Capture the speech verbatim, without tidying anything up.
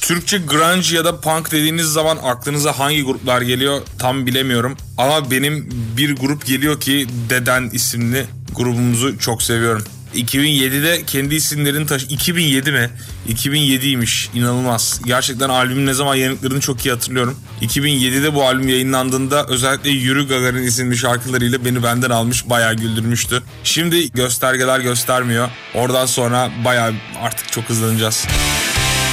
Türkçe grunge ya da punk dediğiniz zaman aklınıza hangi gruplar geliyor tam bilemiyorum. Ama benim bir grup geliyor ki Deden isimli grubumuzu çok seviyorum. iki bin yedide kendi isimlerini taşı... iki bin yedi mi? iki bin yediymiş. İnanılmaz. Gerçekten albümün ne zaman yayınlıklarını çok iyi hatırlıyorum. iki bin yedide bu albüm yayınlandığında özellikle Yürü Gagarin isimli şarkılarıyla beni benden almış, bayağı güldürmüştü. Şimdi göstergeler göstermiyor. Oradan sonra bayağı artık çok hızlanacağız.